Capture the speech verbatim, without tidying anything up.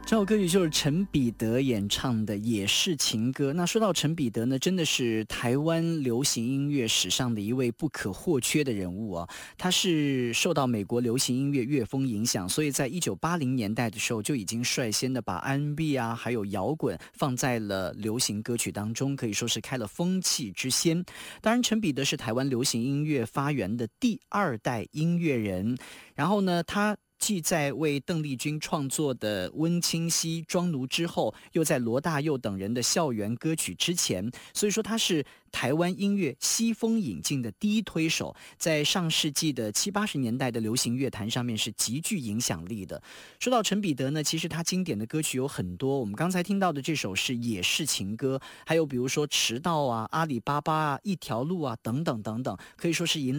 这首歌曲就是陈彼得演唱的《也是情歌》。那说到陈彼得呢，真的是台湾流行音乐史上的一位不可或缺的人物啊。他是受到美国流行音乐乐风影响，所以在一九八零年代的时候就已经率先的把 R and B 啊还有摇滚放在了流行歌曲当中，可以说是开了风气之先。当然，陈彼得是台湾流行音乐发源的第二代音乐人，然后呢，他既在为邓丽君创作的温清溪庄奴之后，又在罗大佑等人的校园歌曲之前，所以说他是台湾音乐西风引进的第一推手，在上世纪的七八十年代的流行乐坛上面是极具影响力的。说到陈彼得呢，其实他经典的歌曲有很多，我们刚才听到的这首是也是情歌，还有比如说迟到啊、阿里巴巴啊、一条路啊等等等等，可以说是引